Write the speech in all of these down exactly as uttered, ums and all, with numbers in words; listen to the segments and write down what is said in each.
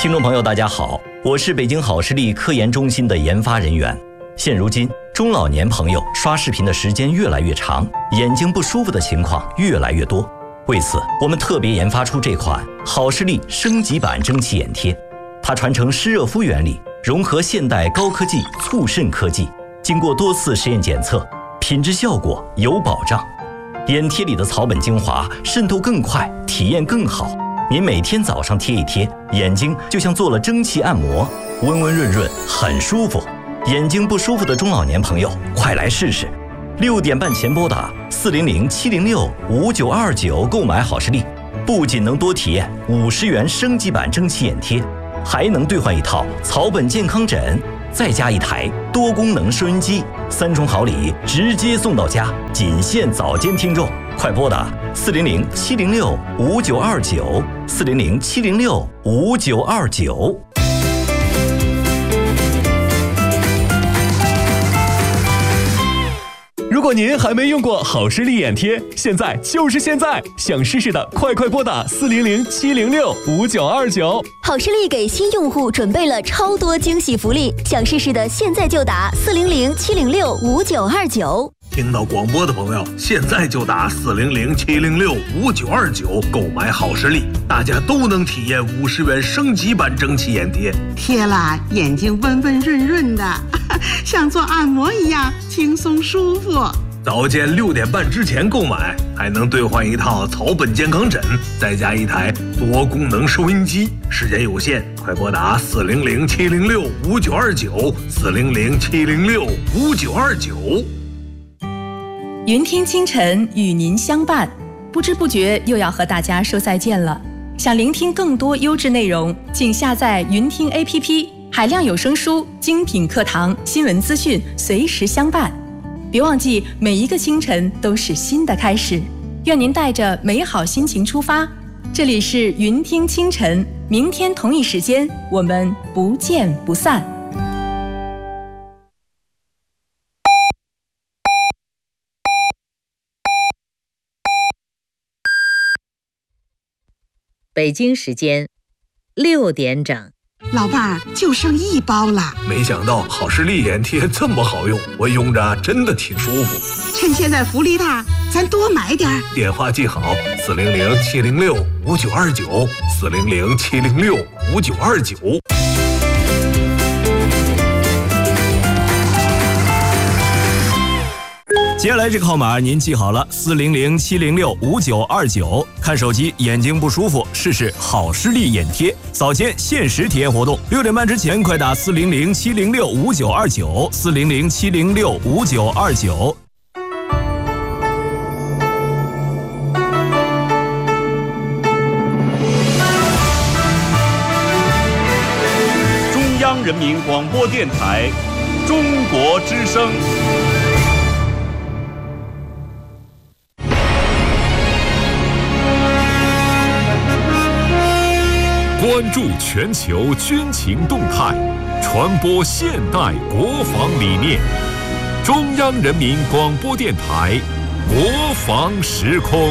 听众朋友大家好，我是北京好视力科研中心的研发人员。现如今中老年朋友刷视频的时间越来越长，眼睛不舒服的情况越来越多。为此我们特别研发出这款好视力升级版蒸汽眼贴，它传承湿热敷原理，融合现代高科技促渗科技，经过多次实验检测，品质效果有保障。眼贴里的草本精华渗透更快，体验更好。您每天早上贴一贴，眼睛就像做了蒸汽按摩，温温润润，很舒服。眼睛不舒服的中老年朋友，快来试试！六点半前拨打四零零七零六五九二九购买好视力，不仅能多体验五十元升级版蒸汽眼贴，还能兑换一套草本健康枕，再加一台多功能收音机，三重好礼直接送到家，仅限早间听众。快拨打四零零七零六五九二九，四零零七零六五九二九。 如果您还没用过好视力眼贴，现在就是现在！想试试的，快快拨打四零零七零六五九二九。 好视力给新用户准备了超多惊喜福利，想试试的，现在就打四零零七零六五九二九。 听到广播的朋友，现在就打四零零七零六五九二九购买好视力，大家都能体验五十元升级版蒸汽眼贴， 贴了眼睛温温润润的，像做按摩一样轻松舒服。 早间六点半之前购买，还能兑换一套草本健康枕，再加一台多功能收音机。时间有限，快拨打四零零七零六五九二九，四零零七零六五九二九。 云听清晨与您相伴，不知不觉又要和大家说再见了。想聆听更多优质内容，请下载云听 A P P， 海量有声书、精品课堂、新闻资讯随时相伴。别忘记，每一个清晨都是新的开始。愿您带着美好心情出发。这里是云听清晨，明天同一时间我们不见不散。 北京时间六点整， 老伴儿就剩一包了。 没想到好视力眼贴这么好用，我用着真的挺舒服。 趁现在福利大，咱多买点儿。 电话记好：四零零七零六五九二九，四零零七零六五九二九。 接下来这个号码您记好了，四零零七零六五九二九。看手机眼睛不舒服，试试好视力眼贴，早间限时体验活动，六点半之前快打四零零七零六五九二九，四零零七零六五九二九。 中央人民广播电台，中国之声。 关注全球军情动态，传播现代国防理念。中央人民广播电台国防时空。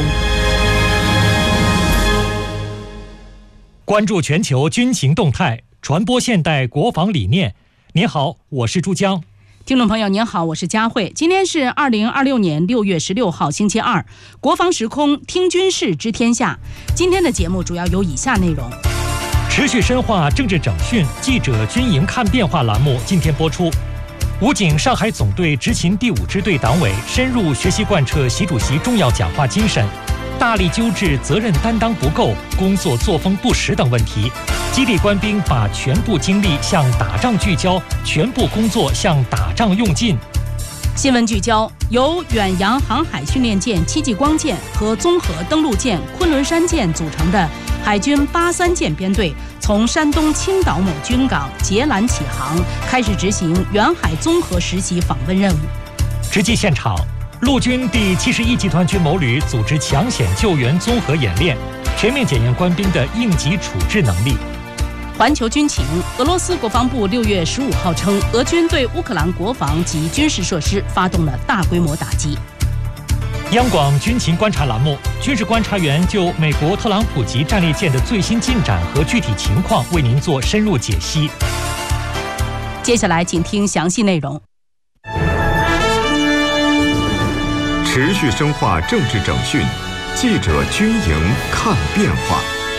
关注全球军情动态，传播现代国防理念。您好，我是朱江。 听众朋友您好，我是佳慧。今天是二零二六年六月十六号星期二，国防时空听军事知天下。今天的节目主要有以下内容： 持续深化政治整训，记者军营看变化栏目今天播出。武警上海总队执勤第五支队党委深入学习贯彻习主席重要讲话精神，大力纠治责任担当不够、工作作风不实等问题，激励官兵把全部精力向打仗聚焦，全部工作向打仗用尽。 新闻聚焦：由远洋航海训练舰戚继光舰和综合登陆舰昆仑山舰组成的海军八三舰编队，从山东青岛某军港截拦起航，开始执行远海综合实习访问任务。 直击现场，陆军第七十一集团军某旅组织抢险救援综合演练，全面检验官兵的应急处置能力。 环球军情：俄罗斯国防部六月十五号称，俄军对乌克兰国防及军事设施发动了大规模打击。 央广军情观察栏目，军事观察员就美国特朗普级战列舰的最新进展和具体情况为您做深入解析。 接下来请听详细内容。 持续深化政治整训，记者军营看变化。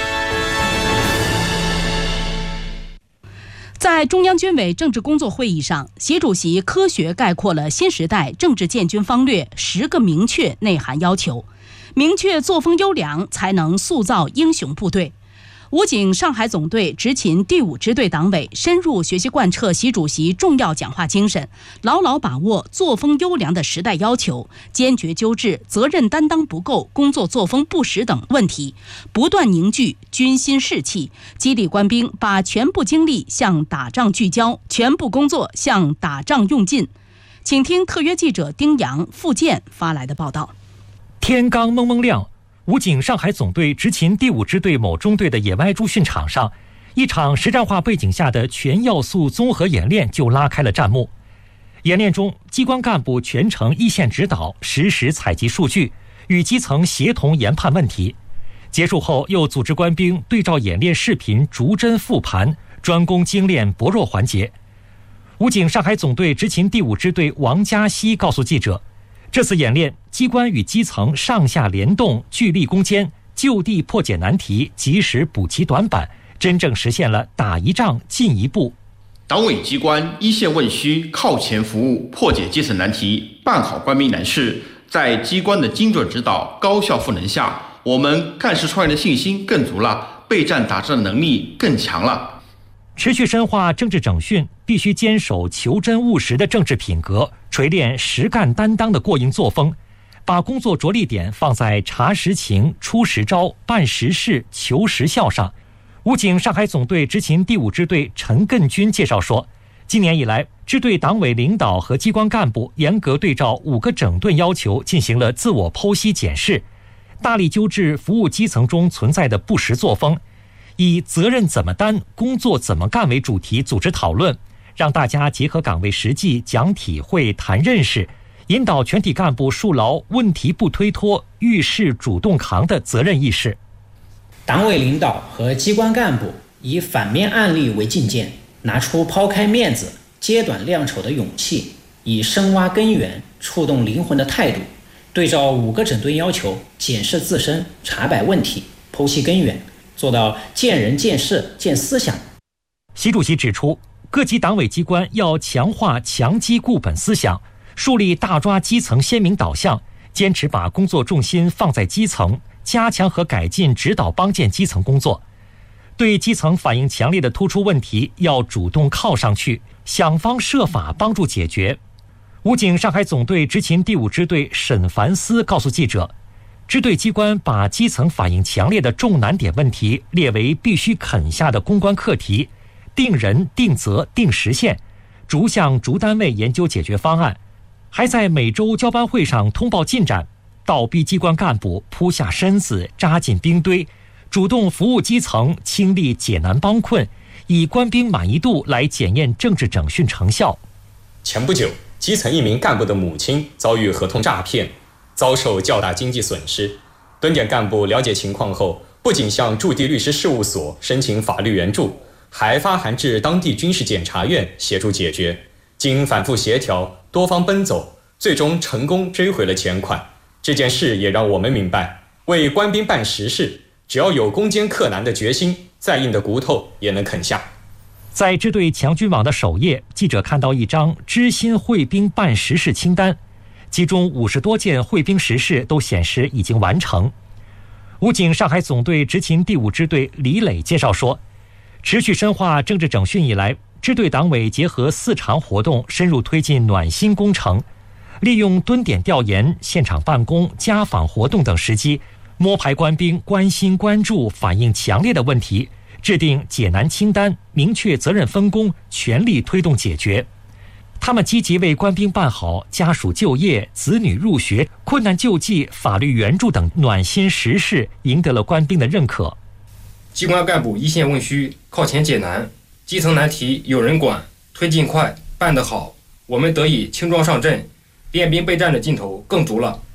在中央军委政治工作会议上，习主席科学概括了新时代政治建军方略十个明确内涵要求，明确作风优良才能塑造英雄部队。武警上海总队执勤第五支队党委深入学习贯彻习主席重要讲话精神，牢牢把握作风优良的时代要求，坚决纠治责任担当不够、工作作风不实等问题，不断凝聚军心士气，激励官兵把全部精力向打仗聚焦，全部工作向打仗用尽。请听特约记者丁阳、付建发来的报道。 天刚蒙蒙亮，武警上海总队执勤第五支队某中队的野外驻训场上，一场实战化背景下的全要素综合演练就拉开了战幕。演练中，机关干部全程一线指导，实时采集数据，与基层协同研判问题。结束后，又组织官兵对照演练视频逐帧复盘，专攻精炼薄弱环节。武警上海总队执勤第五支队王嘉熙告诉记者，这次演练，机关与基层上下联动，聚力攻坚，就地破解难题，及时补齐短板，真正实现了打一仗进一步。 党委机关一线问需，靠前服务，破解基层难题，办好官兵难事。在机关的精准指导、高效赋能下，我们干事创业的信心更足了，备战打仗的能力更强了。 持续深化政治整训，必须坚守求真务实的政治品格，锤炼实干担当的过硬作风，把工作着力点放在查实情、出实招、办实事、求实效上。武警上海总队执勤第五支队陈艮军介绍说，今年以来，支队党委领导和机关干部严格对照五个整顿要求进行了自我剖析检视，大力纠治服务基层中存在的不实作风，以责任怎么担、工作怎么干为主题组织讨论，让大家结合岗位实际讲体会、谈认识，引导全体干部树牢问题不推脱、遇事主动扛的责任意识。 党委领导和机关干部以反面案例为借鉴，拿出抛开面子、揭短亮丑的勇气，以深挖根源、触动灵魂的态度，对照五个整顿要求，检视自身，查摆问题，剖析根源，做到见人、见事、见思想。 习主席指出，各级党委机关要强化强基固本思想，树立大抓基层鲜明导向，坚持把工作重心放在基层，加强和改进指导帮建基层工作。对基层反映强烈的突出问题，要主动靠上去，想方设法帮助解决。武警上海总队执勤第五支队沈凡思告诉记者，支队机关把基层反映强烈的重难点问题列为必须啃下的攻关课题，定人、定责、定时限，逐项逐单位研究解决方案，还在每周交班会上通报进展，倒逼机关干部扑下身子，扎进兵堆，主动服务基层，倾力解难帮困，以官兵满意度来检验政治整训成效。 前不久，基层一名干部的母亲遭遇合同诈骗，遭受较大经济损失。蹲点干部了解情况后，不仅向驻地律师事务所申请法律援助，还发函至当地军事检察院协助解决。经反复协调，多方奔走，最终成功追回了钱款。这件事也让我们明白，为官兵办实事，只要有攻坚克难的决心，再硬的骨头也能啃下。 在支队强军网的首页，记者看到一张知心会兵办实事清单，其中五十多件会兵实事都显示已经完成。武警上海总队执勤第五支队李磊介绍说，持续深化政治整训以来，支队党委结合四常活动，深入推进暖心工程，利用蹲点调研、现场办公、家访活动等时机，摸排官兵关心关注、反映强烈的问题，制定解难清单，明确责任分工，全力推动解决。他们积极为官兵办好家属就业、子女入学、困难救济、法律援助等暖心实事，赢得了官兵的认可。 机关干部一线问需，靠前解难，基层难题有人管，推进快，办得好，我们得以轻装上阵，练兵备战的劲头更足了。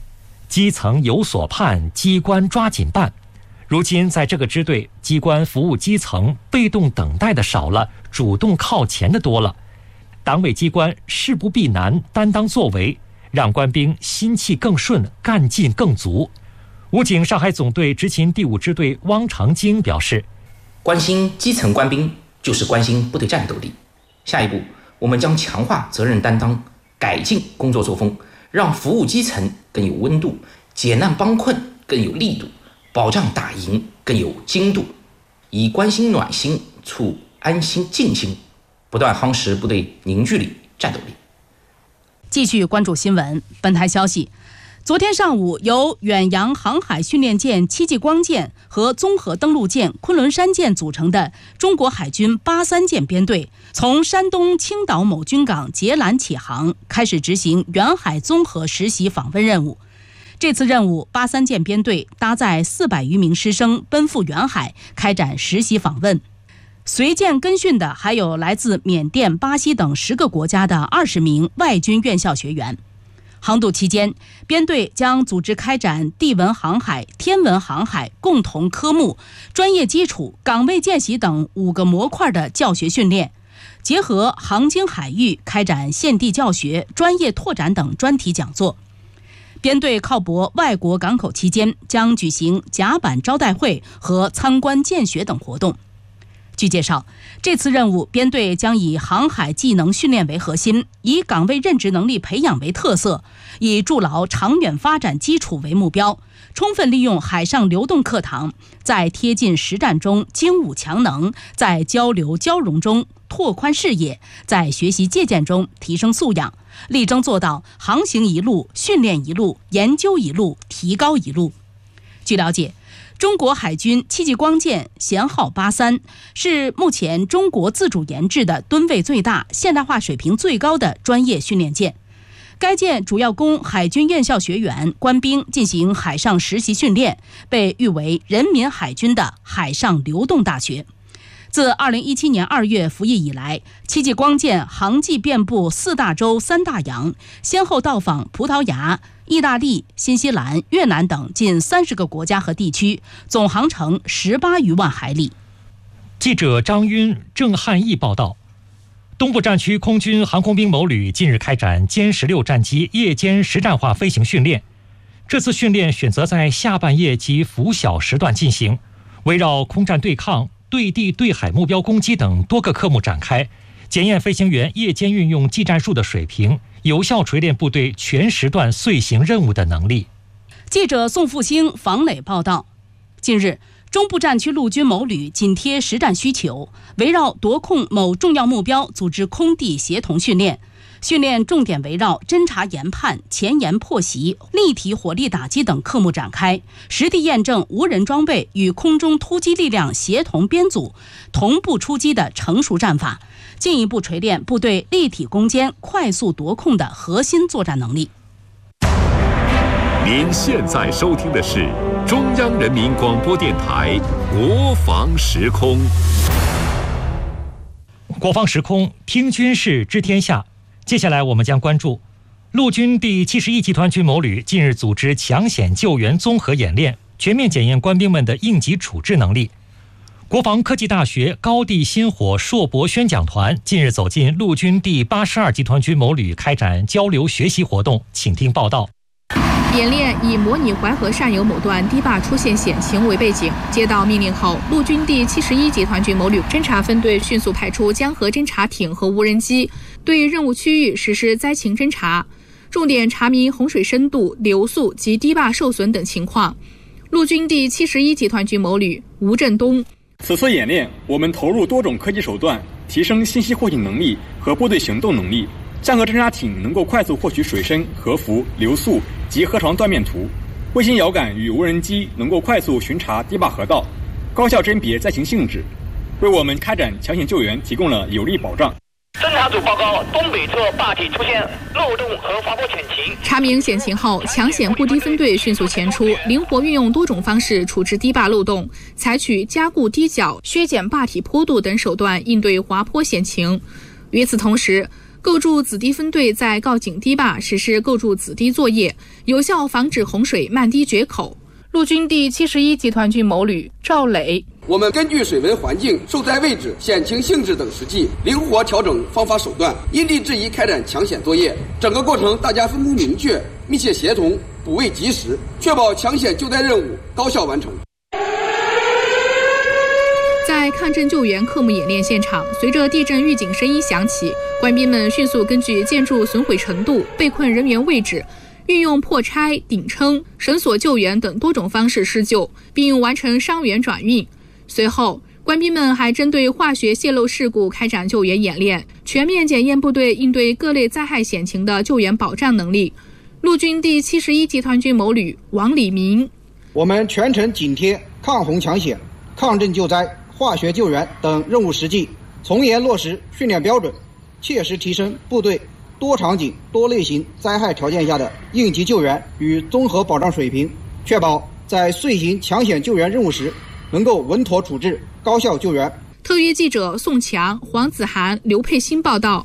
基层有所盼，机关抓紧办。如今在这个支队，机关服务基层，被动等待的少了，主动靠前的多了。党委机关事不避难，担当作为，让官兵心气更顺，干劲更足。武警上海总队执勤第五支队汪长京表示， 关心基层官兵就是关心部队战斗力。下一步，我们将强化责任担当，改进工作作风，让服务基层更有温度，解难帮困更有力度，保障打赢更有精度，以关心暖心促安心静心，不断夯实部队凝聚力、战斗力。 继续关注新闻。本台消息，昨天上午，由远洋航海训练舰戚继光舰和综合登陆舰昆仑山舰组成的中国海军八三舰编队，从山东青岛某军港截拦起航，开始执行远海综合实习访问任务。这次任务，八三舰编队搭载四百余名师生奔赴远海，开展实习访问。随舰跟训的还有来自缅甸、巴西等十个国家的二十名外军院校学员。航渡期间，编队将组织开展地文航海、天文航海共同科目、专业基础、岗位见习等五个模块的教学训练，结合航经海域开展现地教学、专业拓展等专题讲座。编队靠泊外国港口期间，将举行甲板招待会和参观见学等活动。据介绍，这次任务编队将以航海技能训练为核心，以岗位任职能力培养为特色，以筑牢长远发展基础为目标，充分利用海上流动课堂，在贴近实战中精武强能，在交流交融中拓宽视野，在学习借鉴中提升素养，力争做到航行一路、训练一路、研究一路、提高一路。据了解，中国海军戚继光舰舷号八三是目前中国自主研制的吨位最大、现代化水平最高的专业训练舰。该舰主要供海军院校学员、官兵进行海上实习训练，被誉为人民海军的海上流动大学。自二零一七年二月服役以来，戚继光舰航迹遍布四大洲、三大洋，先后到访葡萄牙、意大利、新西兰、越南等近三十个国家和地区，总航程十八余万海里。 记者张晕、郑汉义报道，东部战区空军航空兵某旅近日开展歼十六战机夜间实战化飞行训练。这次训练选择在下半夜及拂晓时段进行，围绕空战对抗、对地对海目标攻击等多个科目展开，检验飞行员夜间运用技战术的水平，有效锤炼部队全时段遂行任务的能力。 记者宋复兴、房磊报道，近日，中部战区陆军某旅紧贴实战需求，围绕夺控某重要目标组织空地协同训练。训练重点围绕侦察研判、前沿破袭、立体火力打击等科目展开，实地验证无人装备与空中突击力量协同编组、同步出击的成熟战法，进一步锤炼部队立体攻坚、快速夺控的核心作战能力。 您现在收听的是中央人民广播电台国防时空。 国防时空，听军事知天下。接下来我们将关注陆军第七十一集团军某旅近日组织抢险救援综合演练，全面检验官兵们的应急处置能力。国防科技大学高地薪火硕博宣讲团近日走进陆军第八十二集团军某旅开展交流学习活动，请听报道。 演练以模拟淮河上游某段堤坝出现险情为背景，接到命令后，陆军第七十一集团军某旅侦察分队迅速派出江河侦察艇和无人机，对任务区域实施灾情侦察，重点查明洪水深度、流速及堤坝受损等情况。陆军第七十一集团军某旅吴振东： 此次演练，我们投入多种科技手段，提升信息获取能力和部队行动能力。江河侦察艇能够快速获取水深、河幅、流速及河床断面图，卫星遥感与无人机能够快速巡查堤坝河道，高效甄别灾情性质，为我们开展抢险救援提供了有力保障。 侦察组报告，东北侧坝体出现漏洞和滑坡潜情。 查明险情后，抢险护堤分队迅速前出，灵活运用多种方式处置堤坝漏洞，采取加固堤角、削减坝体坡度等手段应对滑坡险情。与此同时， 构筑子弟分队在告警堤坝实施构筑子堤作业，有效防止洪水漫堤决口。陆军第七十一集团军某旅赵磊， 我们根据水文环境、受灾位置、险情性质等实际，灵活调整方法手段，因地制宜开展抢险作业。整个过程大家分工明确，密切协同，补位及时，确保抢险救灾任务高效完成。 在抗震救援科目演练现场，随着地震预警声音响起，官兵们迅速根据建筑损毁程度、被困人员位置，运用破拆、顶撑、绳索救援等多种方式施救，并完成伤员转运。随后，官兵们还针对化学泄漏事故开展救援演练，全面检验部队应对各类灾害险情的救援保障能力。陆军第七十一集团军某旅王礼明， 我们全程紧贴抗洪抢险、抗震救灾、化学救援等任务实际，从严落实训练标准，切实提升部队多场景、多类型灾害条件下的应急救援与综合保障水平，确保在遂行抢险救援任务时能够稳妥处置、高效救援。 特约记者宋强、黄子涵、刘佩欣报道。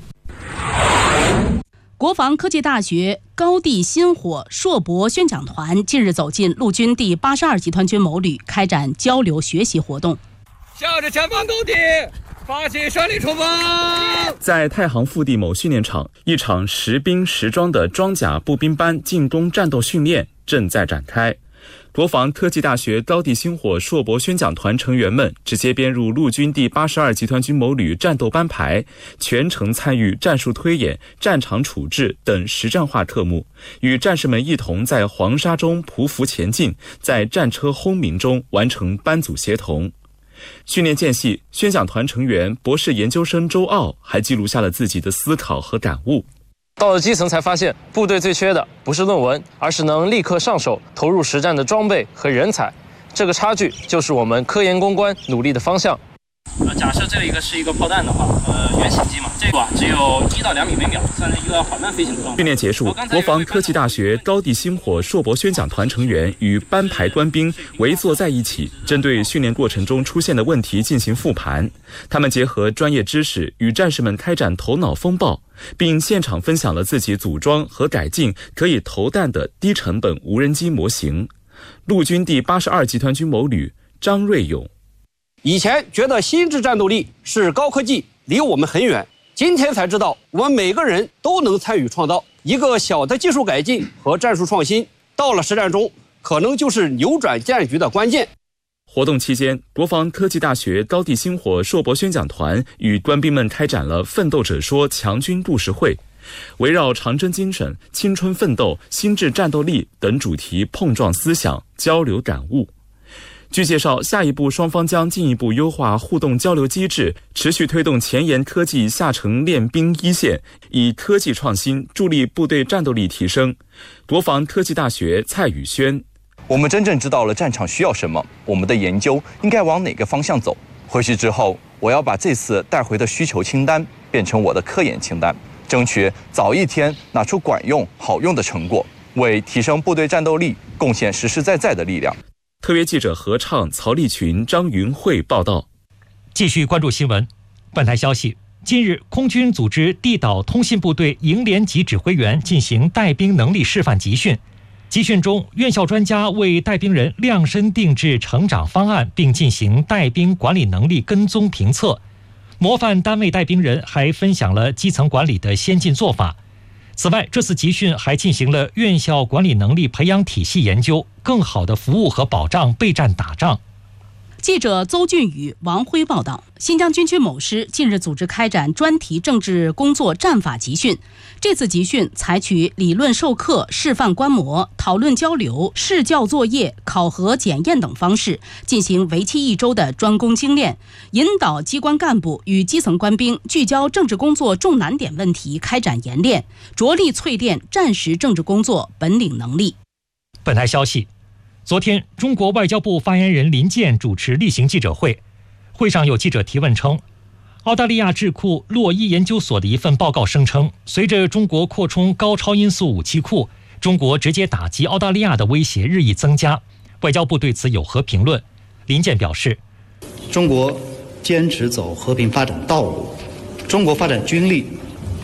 国防科技大学高地薪火硕博宣讲团近日走进陆军第八十二集团军某旅，开展交流学习活动。 向着前方高地发起胜利冲锋！ 在太行腹地某训练场，一场实兵实装的装甲步兵班进攻战斗训练正在展开。国防科技大学高地星火硕博宣讲团成员们直接编入陆军第八十二集团军某旅战斗班排，全程参与战术推演、战场处置等实战化特目，与战士们一同在黄沙中匍匐前进，在战车轰鸣中完成班组协同。训练间隙，宣讲团成员博士研究生周傲还记录下了自己的思考和感悟。 到了基层才发现，部队最缺的不是论文，而是能立刻上手投入实战的装备和人才。这个差距就是我们科研攻关努力的方向。 呃，假设这一个是一个炮弹的话，呃，原型机嘛，这个啊只有一到两米每秒，算是一个缓慢飞行的状态。 训练结束，国防科技大学高地星火硕博宣讲团成员与班排官兵围坐在一起，针对训练过程中出现的问题进行复盘。他们结合专业知识，与战士们开展头脑风暴，并现场分享了自己组装和改进可以投弹的低成本无人机模型。陆军第八十二集团军某旅张瑞勇。 以前觉得心智战斗力是高科技，离我们很远。今天才知道，我们每个人都能参与创造。一个小的技术改进和战术创新，到了实战中，可能就是扭转战局的关键。 活动期间，国防科技大学高地星火硕博宣讲团与官兵们开展了奋斗者说强军故事会，围绕长征精神、青春奋斗、心智战斗力等主题碰撞思想，交流感悟。据介绍，下一步双方将进一步优化互动交流机制，持续推动前沿科技下沉练兵一线，以科技创新助力部队战斗力提升。国防科技大学蔡宇轩， 我们真正知道了战场需要什么，我们的研究应该往哪个方向走。回去之后，我要把这次带回的需求清单变成我的科研清单，争取早一天拿出管用好用的成果，为提升部队战斗力贡献实实在在的力量。 特约记者何畅、曹立群、张云慧报道。 继续关注新闻。本台消息，近日空军组织地岛通信部队营连级指挥员进行带兵能力示范集训。集训中，院校专家为带兵人量身定制成长方案，并进行带兵管理能力跟踪评测。模范单位带兵人还分享了基层管理的先进做法。此外，这次集训还进行了院校管理能力培养体系研究，更好的服务和保障备战打仗。 记者邹俊宇、王辉报道，新疆军区某师近日组织开展专题政治工作战法集训。这次集训采取理论授课、示范观摩、讨论交流、试教作业、考核检验等方式，进行为期一周的专攻精练，引导机关干部与基层官兵聚焦政治工作重难点问题开展研练，着力淬炼战时政治工作本领能力。 本台消息，昨天，中国外交部发言人林健主持例行记者会，会上有记者提问称，澳大利亚智库洛伊研究所的一份报告声称，随着中国扩充高超音速武器库，中国直接打击澳大利亚的威胁日益增加。外交部对此有何评论？林健表示， 中国坚持走和平发展道路，中国发展军力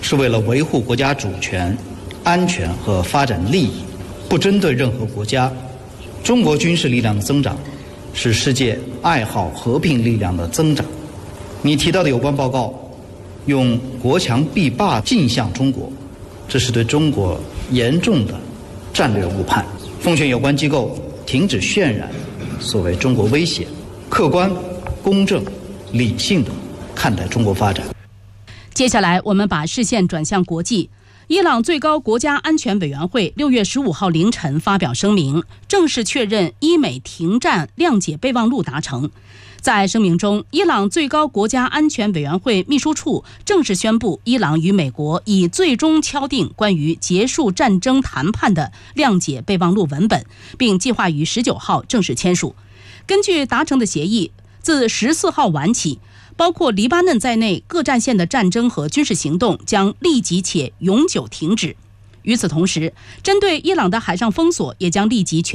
是为了维护国家主权、安全和发展利益，不针对任何国家。中国军事力量的增长是世界爱好和平力量的增长。你提到的有关报告用国强必霸镜像中国，这是对中国严重的战略误判。奉劝有关机构停止渲染所谓中国威胁，客观、公正、理性地看待中国发展。 接下来，我们把视线转向国际。伊朗最高国家安全委员会六月十五号凌晨发表声明，正式确认伊美停战谅解备忘录达成。在声明中，伊朗最高国家安全委员会秘书处正式宣布，伊朗与美国已最终敲定关于结束战争谈判的谅解备忘录文本，并计划于十九号正式签署。根据达成的协议，自十四号晚起，包括黎巴嫩在内各战线的战争和军事行动将立即且永久停止。与此同时，针对伊朗的海上封锁也将立即全